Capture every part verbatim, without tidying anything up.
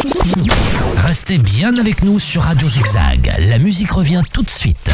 Restez bien avec nous sur Radio Zigzag. La musique revient tout de suite.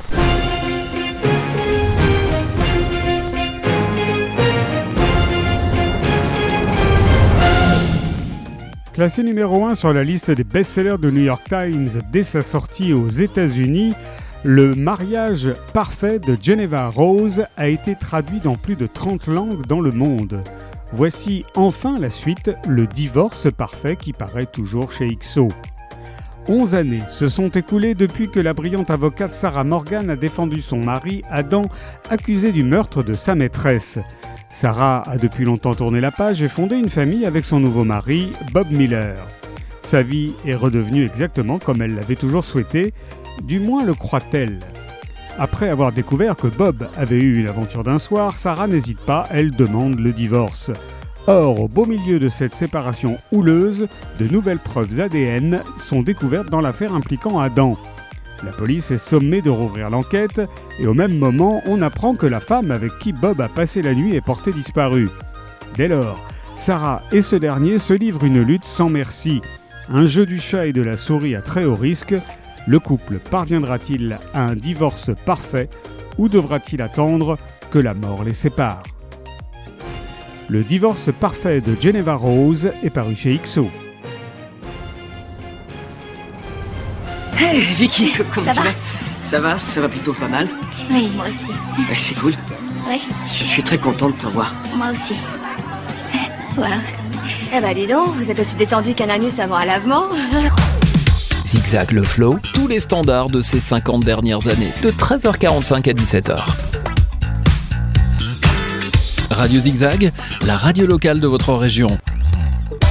Classé numéro un sur la liste des best-sellers de New York Times dès sa sortie aux États-Unis, Le mariage parfait de Geneva Rose a été traduit dans plus de trente langues dans le monde. Voici enfin la suite, Le divorce parfait qui paraît toujours chez X O. Onze années se sont écoulées depuis que la brillante avocate Sarah Morgan a défendu son mari Adam, accusé du meurtre de sa maîtresse. Sarah a depuis longtemps tourné la page et fondé une famille avec son nouveau mari, Bob Miller. Sa vie est redevenue exactement comme elle l'avait toujours souhaité, du moins le croit-elle. Après avoir découvert que Bob avait eu une aventure d'un soir, Sarah n'hésite pas, elle demande le divorce. Or, au beau milieu de cette séparation houleuse, de nouvelles preuves A D N sont découvertes dans l'affaire impliquant Adam. La police est sommée de rouvrir l'enquête et au même moment, on apprend que la femme avec qui Bob a passé la nuit est portée disparue. Dès lors, Sarah et ce dernier se livrent une lutte sans merci. Un jeu du chat et de la souris à très haut risque. Le couple parviendra-t-il à un divorce parfait ou devra-t-il attendre que la mort les sépare ? Le divorce parfait de Geneva Rose est paru chez X O. Hey Vicky, comment ça tu va vas ? Ça va, ça va plutôt pas mal. Oui, moi aussi. Ouais, c'est cool. Oui, Je suis très content de te revoir. moi aussi. Voilà. Eh bah dis donc, vous êtes aussi détendu qu'un anus avant un lavement. Zigzag le Flow, tous les standards de ces cinquante dernières années, de treize heures quarante-cinq à dix-sept heures. Radio Zigzag, la radio locale de votre région.